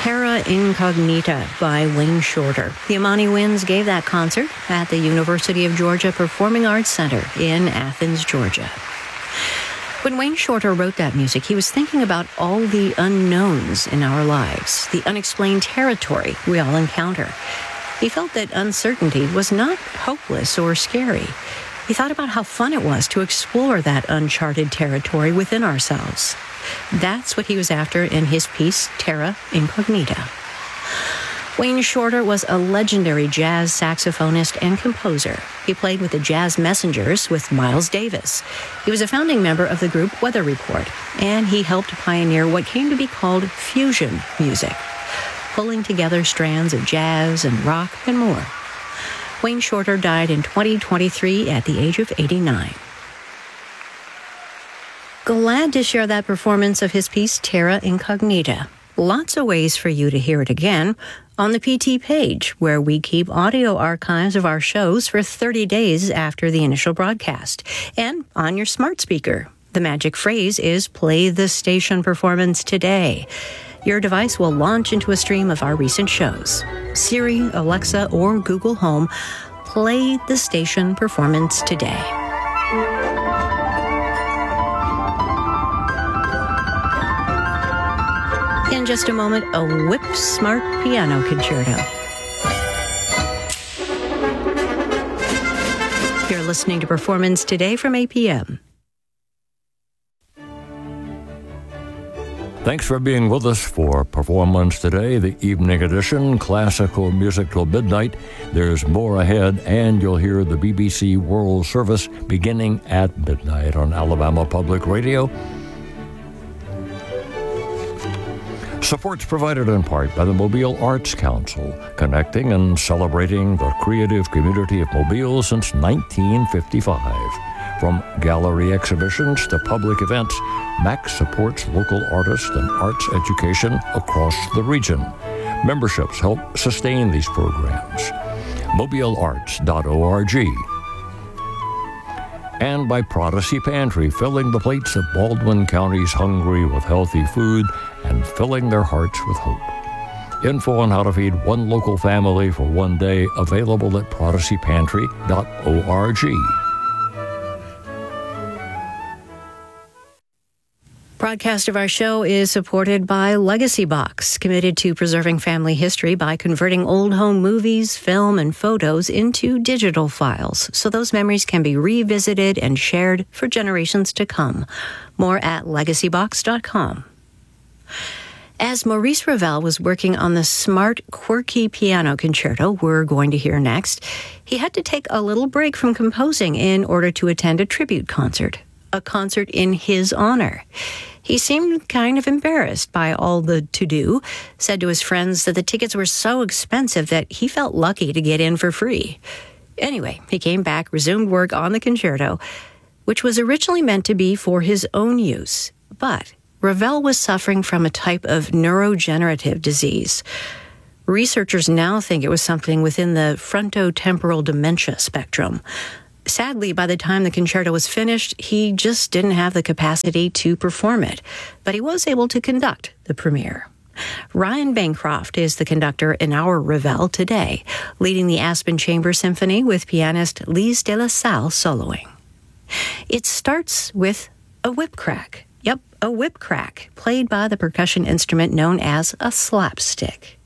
Terra Incognita by Wayne Shorter. The Amani Winds gave that concert at the University of Georgia Performing Arts Center in Athens, Georgia. When Wayne Shorter wrote that music, he was thinking about all the unknowns in our lives, the unexplained territory we all encounter. He felt that uncertainty was not hopeless or scary. He thought about how fun it was to explore that uncharted territory within ourselves. That's what he was after in his piece, Terra Incognita. Wayne Shorter was a legendary jazz saxophonist and composer. He played with the Jazz Messengers with Miles Davis. He was a founding member of the group Weather Report, and he helped pioneer what came to be called fusion music, pulling together strands of jazz and rock and more. Wayne Shorter died in 2023 at the age of 89. Glad to share that performance of his piece, Terra Incognita. Lots of ways for you to hear it again on the PT page, where we keep audio archives of our shows for 30 days after the initial broadcast, and on your smart speaker. The magic phrase is "Play the station performance today." Your device will launch into a stream of our recent shows. Siri, Alexa, or Google Home, play the station performance today. In just a moment, a Whip Smart Piano Concerto. You're listening to Performance Today from APM. Thanks for being with us for Performance Today, the evening edition, classical music till midnight. There's more ahead, and you'll hear the BBC World Service beginning at midnight on Alabama Public Radio. Support's provided in part by the Mobile Arts Council, connecting and celebrating the creative community of Mobile since 1955. From gallery exhibitions to public events, MAC supports local artists and arts education across the region. Memberships help sustain these programs. MobileArts.org. And by Prodigy Pantry, filling the plates of Baldwin County's hungry with healthy food and filling their hearts with hope. Info on how to feed one local family for one day available at prodigypantry.org. Broadcast of our show is supported by Legacy Box, committed to preserving family history by converting old home movies, film, and photos into digital files so those memories can be revisited and shared for generations to come. More at legacybox.com. As Maurice Ravel was working on the smart, quirky piano concerto we're going to hear next, he had to take a little break from composing in order to attend a tribute concert, a concert in his honor. He seemed kind of embarrassed by all the to-do, said to his friends that the tickets were so expensive that he felt lucky to get in for free. Anyway, he came back, resumed work on the concerto, which was originally meant to be for his own use. But Ravel was suffering from a type of neurodegenerative disease. Researchers now think it was something within the frontotemporal dementia spectrum. Sadly, by the time the concerto was finished, he just didn't have the capacity to perform it, but he was able to conduct the premiere. Ryan Bancroft is the conductor in our Ravel today, leading the Aspen Chamber Symphony with pianist Lise de la Salle soloing. It starts with a whip crack. Yep, a whip crack, played by the percussion instrument known as a slapstick.